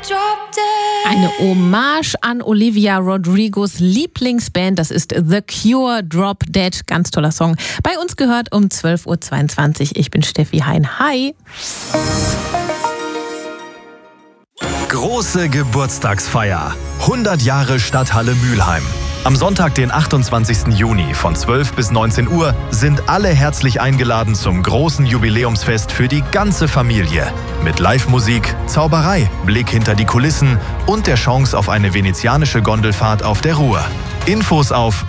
Eine Hommage an Olivia Rodrigos Lieblingsband, das ist The Cure, Drop Dead. Ganz toller Song. Bei uns gehört um 12.22 Uhr. Ich bin Steffi Hein. Hi. Große Geburtstagsfeier. 100 Jahre Stadthalle Mülheim. Am Sonntag, den 28. Juni von 12 bis 19 Uhr sind alle herzlich eingeladen zum großen Jubiläumsfest für die ganze Familie. Mit Live-Musik, Zauberei, Blick hinter die Kulissen und der Chance auf eine venezianische Gondelfahrt auf der Ruhr. Infos auf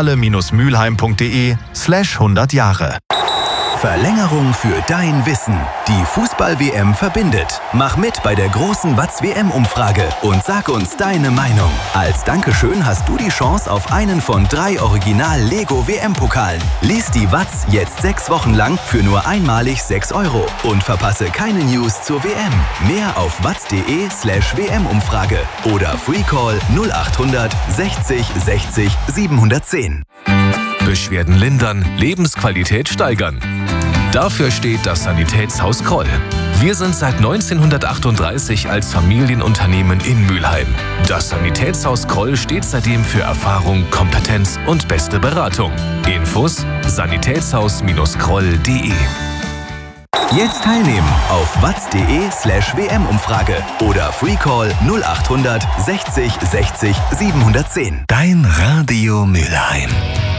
stadthalle-mülheim.de/100 Jahre. Verlängerung für dein Wissen. Die Fußball-WM verbindet. Mach mit bei der großen Watz-WM-Umfrage und sag uns deine Meinung. Als Dankeschön hast du die Chance auf einen von 3 Original-Lego-WM-Pokalen. Lies die Watz jetzt 6 Wochen lang für nur einmalig 6 € und verpasse keine News zur WM. Mehr auf watz.de/WM-Umfrage oder Freecall 0800 60 60 710. Beschwerden lindern, Lebensqualität steigern. Dafür steht das Sanitätshaus Kroll. Wir sind seit 1938 als Familienunternehmen in Mülheim. Das Sanitätshaus Kroll steht seitdem für Erfahrung, Kompetenz und beste Beratung. Infos: sanitätshaus-kroll.de. Jetzt teilnehmen auf watz.de/WM-Umfrage oder Freecall 0800 60 60 710. Dein Radio Mülheim.